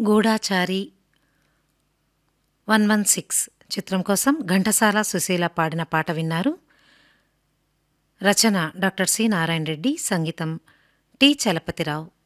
గూఢాచారి 116 చిత్రం కోసం ఘంటసాల సుశీల పాడిన పాట విన్నారు. రచన డాక్టర్ సి నారాయణ రెడ్డి, సంగీతం టి చలపతిరావు.